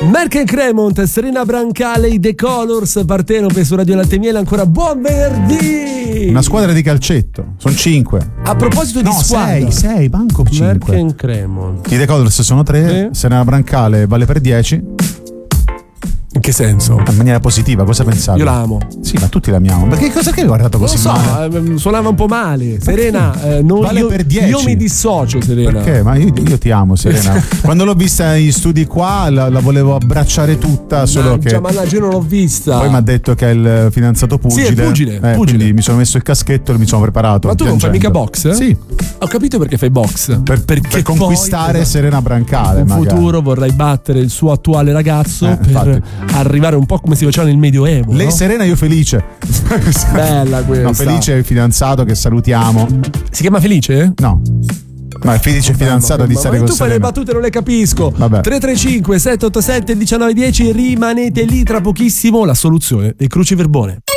Merck & Cremont, Serena Brancale, i The Colors, Partenope su Radio Latte Miele. Ancora buon venerdì. Una squadra di calcetto, sono 5. A proposito di squadra, 6, banco 5. Merck & Cremont, I The Colors sono 3, sì. Serena Brancale vale per 10. in che senso? In maniera positiva, cosa pensate? Io la amo. Sì, ma tutti l'amiamo. Perché cosa che hai guardato Non così lo male? so, suonava un po' male. Serena, Vale io, per 10. io mi dissocio, Serena. Perché? Ma io ti amo, Serena. Quando l'ho vista in studi qua, la volevo abbracciare tutta, solo che Mannaggia, io non l'ho vista. poi mi ha detto che è il fidanzato pugile. Sì, è pugile. Quindi mi sono messo il caschetto e mi sono preparato. Ma tu non fai piangendo. mica box? Sì. Ho capito perché fai box. Per conquistare poi, Serena Brancale. in magari. futuro vorrai battere il suo attuale ragazzo per infatti. arrivare un po' come si faceva nel Medioevo. Lei no? Serena, io Felice. Bella questa. No, Felice è il fidanzato che salutiamo. Si chiama Felice? No. Ma è Felice fidanzato di stare ma con tu fai le Serena. battute, non le capisco. Vabbè. 335 787 1910, rimanete lì, tra pochissimo la soluzione dei cruciverbone.